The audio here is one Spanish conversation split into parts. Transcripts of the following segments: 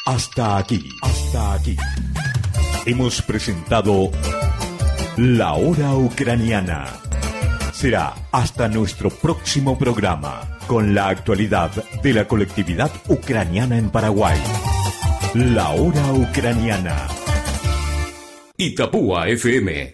Hasta aquí. Hemos presentado La Hora Ucraniana. Será hasta nuestro próximo programa con la actualidad de la colectividad ucraniana en Paraguay. La Hora Ucraniana. Itapúa FM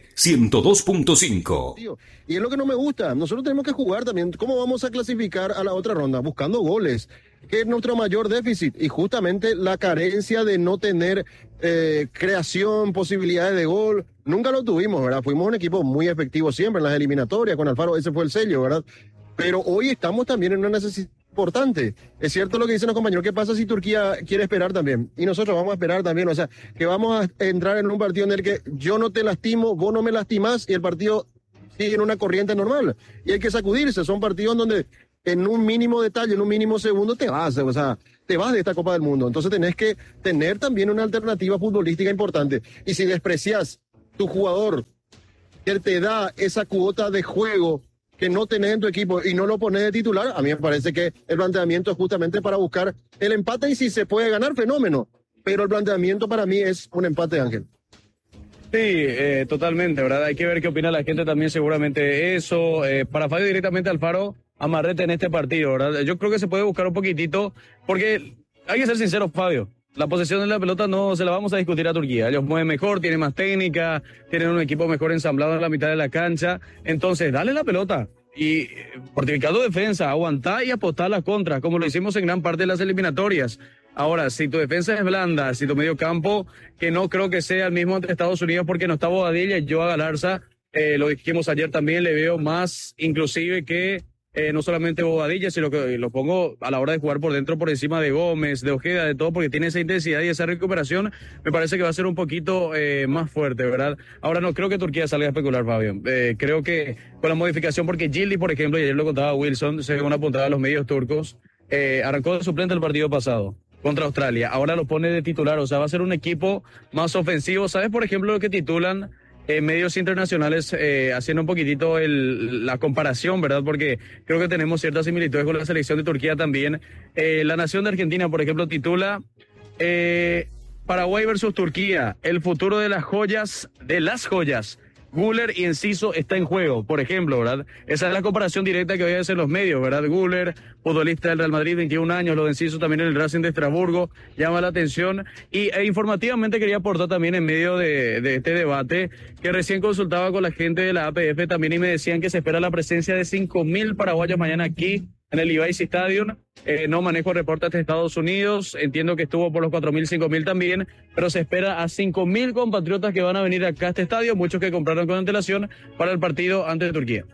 102.5. Y es lo que no me gusta. Nosotros tenemos que jugar también. ¿Cómo vamos a clasificar a la otra ronda? Buscando goles, que es nuestro mayor déficit. Y justamente la carencia de no tener creación, posibilidades de gol. Nunca lo tuvimos, ¿verdad? Fuimos un equipo muy efectivo siempre en las eliminatorias. Con Alfaro ese fue el sello, ¿verdad? Pero hoy estamos también en una necesidad importante. Es cierto lo que dicen los compañeros. ¿Qué pasa si Turquía quiere esperar también? Y nosotros vamos a esperar también. O sea, que vamos a entrar en un partido en el que yo no te lastimo, vos no me lastimás y el partido sigue en una corriente normal. Y hay que sacudirse. Son partidos donde en un mínimo detalle, en un mínimo segundo te vas. O sea, te vas de esta Copa del Mundo. Entonces tenés que tener también una alternativa futbolística importante. Y si desprecias tu jugador que te da esa cuota de juego que no tenés en tu equipo y no lo pones de titular, a mí me parece que el planteamiento es justamente para buscar el empate y si se puede ganar, fenómeno. Pero el planteamiento para mí es un empate, Ángel. Sí, totalmente, ¿verdad? Hay que ver qué opina la gente también seguramente de eso. Para Fabio directamente Alfaro, amarrete en este partido, ¿verdad? Yo creo que se puede buscar un poquitito, porque hay que ser sinceros, Fabio. La posesión de la pelota no se la vamos a discutir a Turquía. Ellos mueven mejor, tienen más técnica, tienen un equipo mejor ensamblado en la mitad de la cancha. Entonces, dale la pelota y fortificando defensa, aguantar y apostar las contras, como lo hicimos en gran parte de las eliminatorias. Ahora, si tu defensa es blanda, si tu medio campo, que no creo que sea el mismo ante Estados Unidos porque no está Bobadilla y Joao Galarza, lo dijimos ayer también, le veo más inclusive que no solamente Bobadilla, sino que lo pongo a la hora de jugar por dentro, por encima de Gómez, de Ojeda, de todo, porque tiene esa intensidad y esa recuperación, me parece que va a ser un poquito más fuerte, ¿verdad? Ahora no creo que Turquía salga a especular, Fabio. Creo que con la modificación, porque Gilly, por ejemplo, y ayer lo contaba Wilson, según apuntaba a los medios turcos, arrancó de suplente el partido pasado contra Australia, ahora lo pone de titular, o sea, va a ser un equipo más ofensivo. ¿Sabes, por ejemplo, lo que titulan medios internacionales, haciendo un poquitito la comparación, ¿verdad? Porque creo que tenemos ciertas similitudes con la selección de Turquía también. La nación de Argentina, por ejemplo, titula Paraguay versus Turquía, el futuro de las joyas, Güler y Enciso está en juego, por ejemplo, ¿verdad? Esa es la comparación directa que hoy hacen los medios, ¿verdad? Güler, futbolista del Real Madrid, 21 años, lo de Enciso también en el Racing de Estrasburgo, llama la atención. Y informativamente quería aportar también en medio de este debate, que recién consultaba con la gente de la APF también y me decían que se espera la presencia de 5.000 paraguayos mañana aquí en el Levi's Stadium. No manejo reportes de Estados Unidos, entiendo que estuvo por los 4.000, 5.000 también, pero se espera a 5.000 compatriotas que van a venir acá a este estadio, muchos que compraron con antelación para el partido ante Turquía.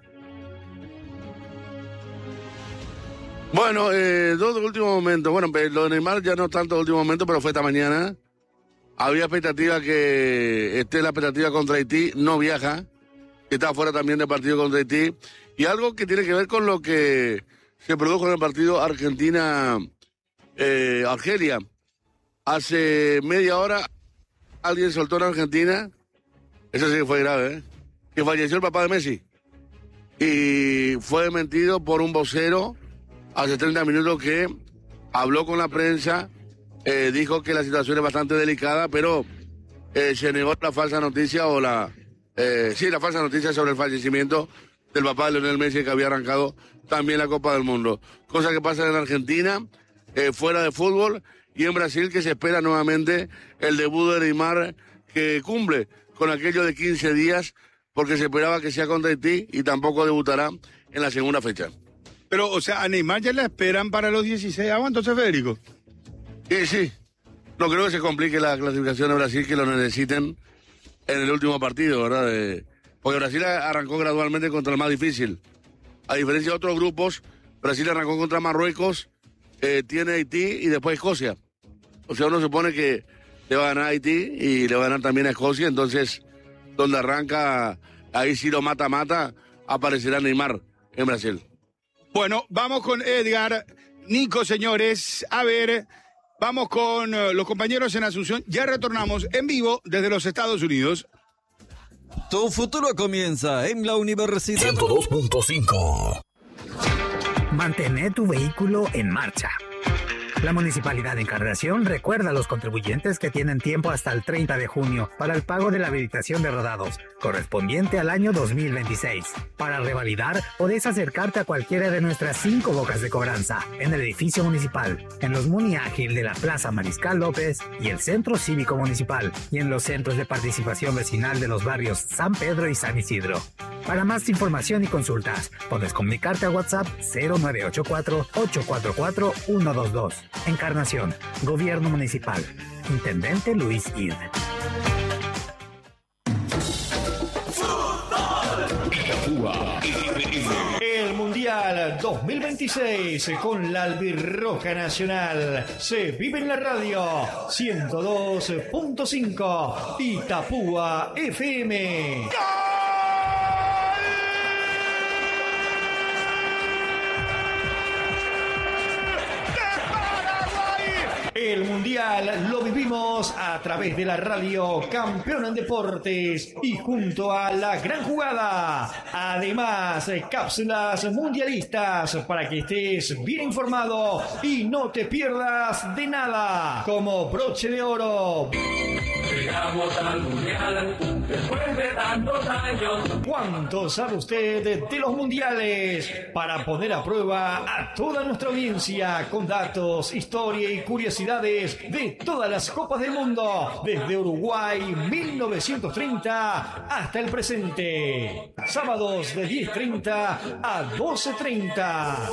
Bueno, dos de último momento. Bueno, lo de Neymar ya no tanto de último momento, pero fue esta mañana. Había expectativa que esté la expectativa contra Haití, no viaja, está fuera también del partido contra Haití. Y algo que tiene que ver con lo que se produjo en el partido Argentina-Argelia. Hace media hora alguien soltó en Argentina, eso sí que fue grave, que falleció el papá de Messi. Y fue desmentido por un vocero hace 30 minutos que habló con la prensa, dijo que la situación es bastante delicada, pero se negó la falsa noticia la falsa noticia sobre el fallecimiento del papá de Lionel Messi, que había arrancado también la Copa del Mundo. Cosa que pasa en Argentina, fuera de fútbol, y en Brasil, que se espera nuevamente el debut de Neymar, que cumple con aquello de 15 días, porque se esperaba que sea contra Haití y tampoco debutará en la segunda fecha. Pero, o sea, a Neymar ya la esperan para los 16avos, entonces, Federico. Sí. No creo que se complique la clasificación de Brasil, que lo necesiten en el último partido, ¿verdad? Porque Brasil arrancó gradualmente contra el más difícil. A diferencia de otros grupos, Brasil arrancó contra Marruecos, tiene Haití y después Escocia. O sea, uno supone que le va a ganar a Haití y le va a ganar también a Escocia. Entonces, donde arranca, ahí sí lo mata, aparecerá Neymar en Brasil. Bueno, vamos con Edgar. Nico, señores, a ver, vamos con los compañeros en Asunción. Ya retornamos en vivo desde los Estados Unidos. Tu futuro comienza en la Universidad 102.5. Mantener tu vehículo en marcha. La Municipalidad de Encarnación recuerda a los contribuyentes que tienen tiempo hasta el 30 de junio para el pago de la habilitación de rodados, correspondiente al año 2026. Para revalidar, podés acercarte a cualquiera de nuestras 5 bocas de cobranza, en el edificio municipal, en los Muni Ágil de la Plaza Mariscal López y el Centro Cívico Municipal, y en los centros de participación vecinal de los barrios San Pedro y San Isidro. Para más información y consultas, puedes comunicarte a WhatsApp 0984-844-122. Encarnación, Gobierno Municipal. Intendente Luis Id. El Mundial 2026 con la Albirroja Nacional se vive en la radio 102.5 Itapúa FM. El Mundial lo vivimos a través de la radio Campeón en Deportes y junto a La Gran Jugada. Además, cápsulas mundialistas para que estés bien informado y no te pierdas de nada. Como Broche de Oro. Llegamos al Mundial después de tantos años. ¿Cuánto sabe usted de los mundiales? Para poner a prueba a toda nuestra audiencia con datos, historia y curiosidades de todas las copas del mundo, desde Uruguay 1930 hasta el presente. Sábados de 10:30 a 12:30.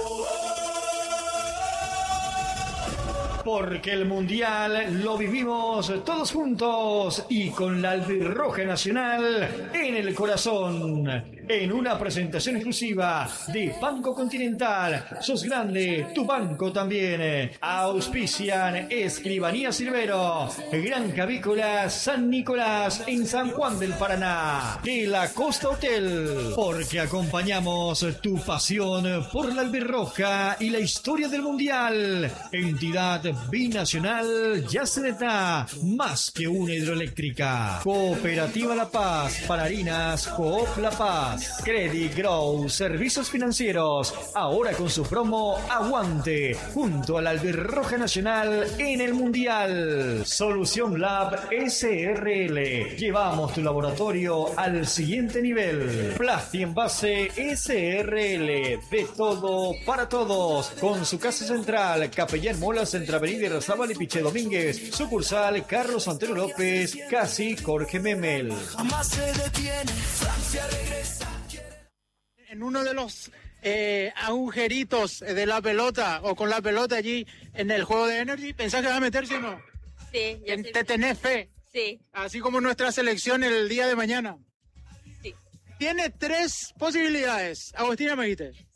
Porque el Mundial lo vivimos todos juntos y con la Albirroja Nacional en el corazón. En una presentación exclusiva de Banco Continental. Sos grande, tu banco también. Auspician Escribanía Silvero, Granja Avícola San Nicolás en San Juan del Paraná. De la Costa Hotel. Porque acompañamos tu pasión por la Albirroja y la historia del Mundial. Entidad binacional Yaceneta, más que una hidroeléctrica. Cooperativa La Paz, para harinas Coop La Paz. Credit Grow, servicios financieros, ahora con su promo Aguante, junto a la Albirroja Nacional en el Mundial. Solución Lab SRL, llevamos tu laboratorio al siguiente nivel. Plasti Envase SRL, de todo para todos, con su casa central, Capellán Molas, entre Avenida Irarrázaval y Piche Domínguez, sucursal Carlos Antero López, casi Jorge Memel. Jamás se detiene, Francia regresa. En uno de los agujeritos de la pelota o con la pelota allí en el juego de Energy, ¿pensás que vas a meterse o no? Sí. ¿Te tenés fe? Sí. Así como nuestra selección el día de mañana. Sí. Tiene 3 posibilidades. Agustina, me dijiste. Sí,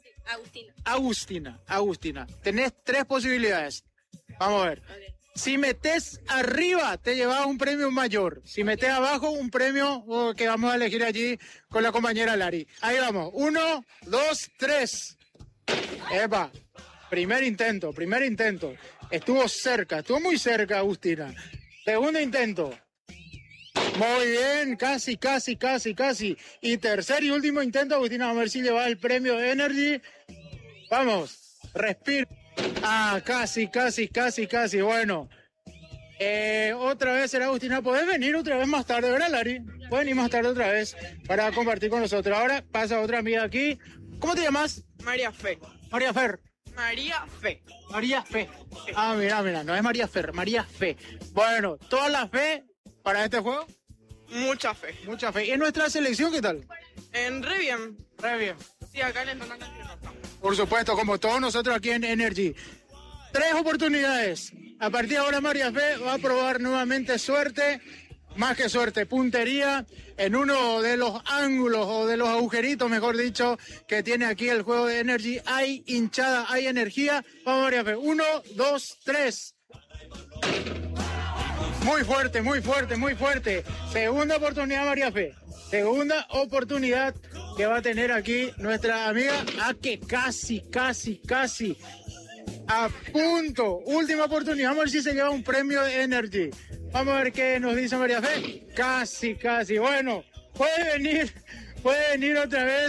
Agustina. Tenés 3 posibilidades. Vamos a ver. Okay. Si metés arriba, te llevas un premio mayor. Si metés abajo, un premio que vamos a elegir allí con la compañera Lari. Ahí vamos. 1, 2, 3. Epa. Primer intento. Estuvo muy cerca, Agustina. Segundo intento. Muy bien, casi. Y tercer y último intento, Agustina. Vamos a ver si lleva el premio Energy. Vamos. Respira. Casi. Bueno. Otra vez será Agustina. ¿Podés venir otra vez más tarde, verdad, Lari? Pueden ir más tarde otra vez para compartir con nosotros. Ahora pasa otra amiga aquí. ¿Cómo te llamas? María Fe. María Fer. María Fe. María Fe. Mira, no es María Fer, María Fe. Bueno, ¿toda la fe para este juego? Mucha fe. ¿Y en nuestra selección qué tal? Re bien. Sí, acá le entran canciones. Por supuesto, como todos nosotros aquí en Energy. 3 oportunidades. A partir de ahora María Fe va a probar nuevamente suerte, más que suerte, puntería en uno de los ángulos o de los agujeritos, mejor dicho, que tiene aquí el juego de Energy. Hay hinchada, hay energía. Vamos María Fe. 1, 2, 3. Muy fuerte. Segunda oportunidad María Fe. Segunda oportunidad que va a tener aquí nuestra amiga. Que casi. A punto. Última oportunidad. Vamos a ver si se lleva un premio de Energy. Vamos a ver qué nos dice María Fe. Casi. Bueno, puede venir otra vez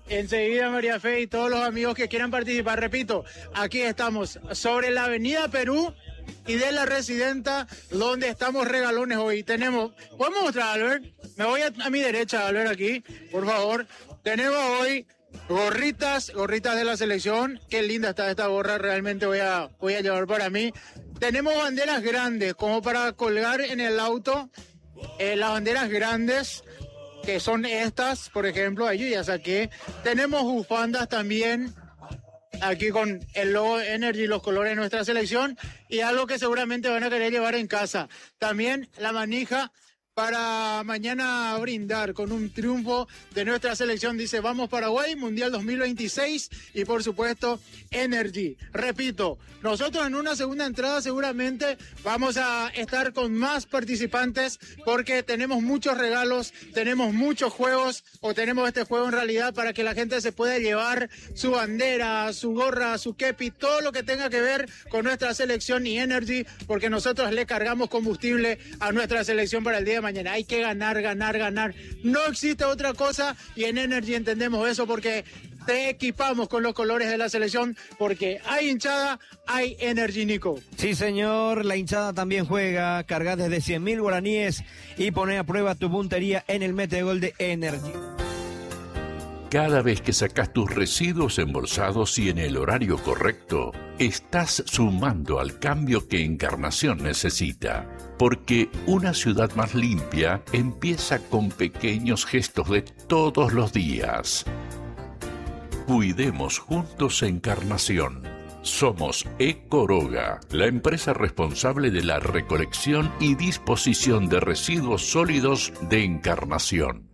enseguida María Fe y todos los amigos que quieran participar. Repito, aquí estamos sobre la Avenida Perú y de la Residenta, donde estamos regalones hoy. ¿Podemos mostrar, Albert? Me voy a mi derecha, Albert, aquí, por favor. Tenemos hoy gorritas de la selección. Qué linda está esta gorra, realmente voy a llevar para mí. Tenemos banderas grandes, como para colgar en el auto. Las banderas grandes, que son estas, por ejemplo, ahí yo ya saqué. Tenemos bufandas también, aquí con el logo Energy, los colores de nuestra selección, y algo que seguramente van a querer llevar en casa. También la manija para mañana brindar con un triunfo de nuestra selección. Dice, vamos Paraguay, Mundial 2026, y por supuesto, Energy. Repito, nosotros en una segunda entrada seguramente vamos a estar con más participantes porque tenemos muchos regalos, tenemos muchos juegos, o tenemos este juego en realidad para que la gente se pueda llevar su bandera, su gorra, su kepi, todo lo que tenga que ver con nuestra selección y Energy, porque nosotros le cargamos combustible a nuestra selección para el día de mañana. Hay que ganar. No existe otra cosa, y en Energy entendemos eso porque te equipamos con los colores de la selección, porque hay hinchada, hay Energy, Nico. Sí, señor, la hinchada también juega. Carga desde 100.000 guaraníes y pone a prueba tu puntería en el metegol de Energy. Cada vez que sacas tus residuos embolsados y en el horario correcto, estás sumando al cambio que Encarnación necesita. Porque una ciudad más limpia empieza con pequeños gestos de todos los días. Cuidemos juntos Encarnación. Somos Ecoroga, la empresa responsable de la recolección y disposición de residuos sólidos de Encarnación.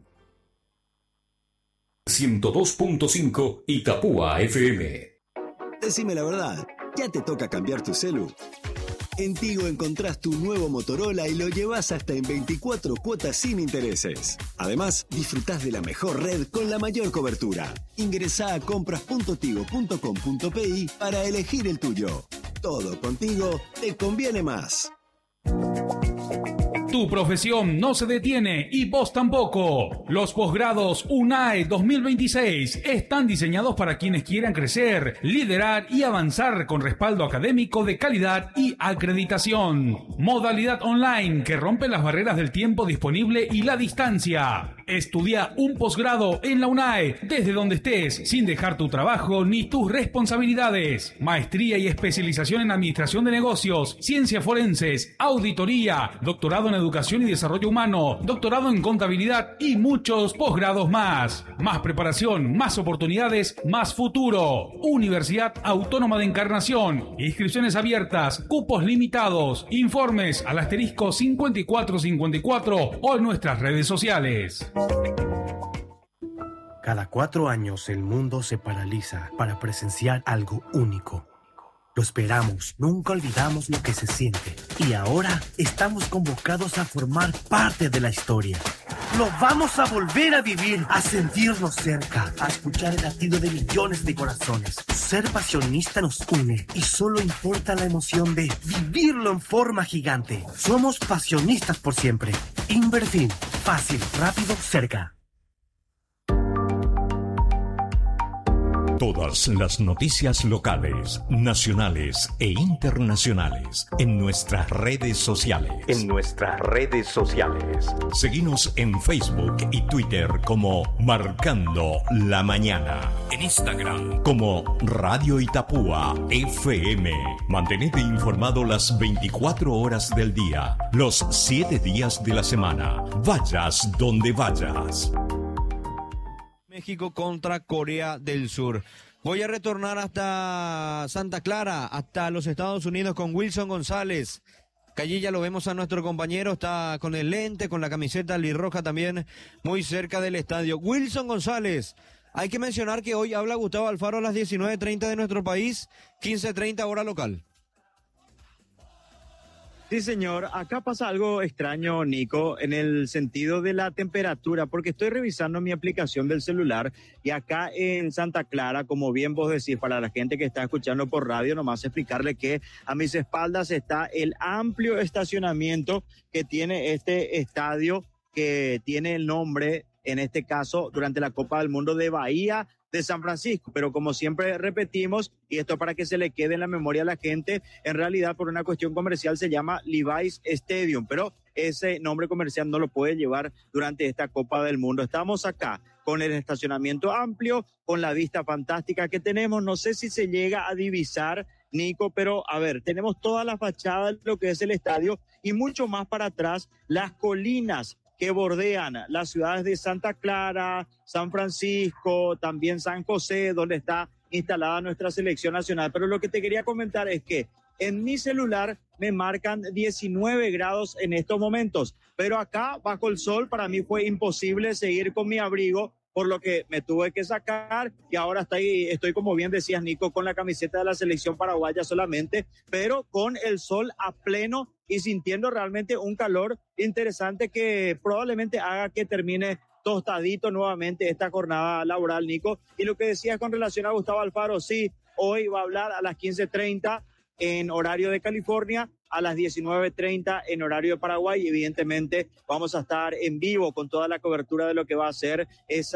102.5 Itapúa FM. Decime la verdad, ¿ya te toca cambiar tu celu? En Tigo encontrás tu nuevo Motorola y lo llevas hasta en 24 cuotas sin intereses. Además, disfrutás de la mejor red con la mayor cobertura. Ingresá a compras.tigo.com.pi para elegir el tuyo. Todo contigo te conviene más. Tu profesión no se detiene y vos tampoco. Los posgrados UNAE 2026 están diseñados para quienes quieran crecer, liderar y avanzar con respaldo académico de calidad y acreditación. Modalidad online que rompe las barreras del tiempo disponible y la distancia. Estudia un posgrado en la UNAE desde donde estés, sin dejar tu trabajo ni tus responsabilidades. Maestría y especialización en administración de negocios, ciencias forenses, auditoría, doctorado en educación y desarrollo humano, doctorado en contabilidad y muchos posgrados más. Más preparación, más oportunidades, más futuro. Universidad Autónoma de Encarnación. Inscripciones abiertas, cupos limitados. Informes al asterisco 5454 o en nuestras redes sociales. Cada 4 años el mundo se paraliza para presenciar algo único. Lo esperamos, nunca olvidamos lo que se siente. Y ahora estamos convocados a formar parte de la historia. Lo vamos a volver a vivir, a sentirnos cerca, a escuchar el latido de millones de corazones. Ser pasionista nos une y solo importa la emoción de vivirlo en forma gigante. Somos pasionistas por siempre. Inverfin, fácil, rápido, cerca. Todas las noticias locales, nacionales e internacionales en nuestras redes sociales. Seguinos en Facebook y Twitter como Marcando la Mañana. En Instagram como Radio Itapúa FM. Mantenete informado las 24 horas del día, los 7 días de la semana. Vayas donde vayas. México contra Corea del Sur. Voy a retornar hasta Santa Clara, hasta los Estados Unidos con Wilson González. Que allí ya lo vemos a nuestro compañero, está con el lente, con la camiseta albirroja también, muy cerca del estadio. Wilson González, hay que mencionar que hoy habla Gustavo Alfaro a las 19:30 de nuestro país, 15:30 hora local. Sí, señor. Acá pasa algo extraño, Nico, en el sentido de la temperatura, porque estoy revisando mi aplicación del celular y acá en Santa Clara, como bien vos decís, para la gente que está escuchando por radio, nomás explicarle que a mis espaldas está el amplio estacionamiento que tiene este estadio, que tiene el nombre, en este caso, durante la Copa del Mundo de Bahía de San Francisco, pero como siempre repetimos, y esto para que se le quede en la memoria a la gente, en realidad por una cuestión comercial se llama Levi's Stadium, pero ese nombre comercial no lo puede llevar durante esta Copa del Mundo. Estamos acá con el estacionamiento amplio, con la vista fantástica que tenemos, no sé si se llega a divisar, Nico, pero a ver, tenemos toda la fachada de lo que es el estadio y mucho más para atrás, las colinas que bordean las ciudades de Santa Clara, San Francisco, también San José, donde está instalada nuestra selección nacional. Pero lo que te quería comentar es que en mi celular me marcan 19 grados en estos momentos, pero acá bajo el sol para mí fue imposible seguir con mi abrigo, por lo que me tuve que sacar y ahora estoy como bien decías, Nico, con la camiseta de la selección paraguaya solamente, pero con el sol a pleno y sintiendo realmente un calor interesante que probablemente haga que termine tostadito nuevamente esta jornada laboral, Nico. Y lo que decías con relación a Gustavo Alfaro, sí, hoy va a hablar a las 15:30 en horario de California, a las 19:30 en horario de Paraguay y evidentemente vamos a estar en vivo con toda la cobertura de lo que va a ser esa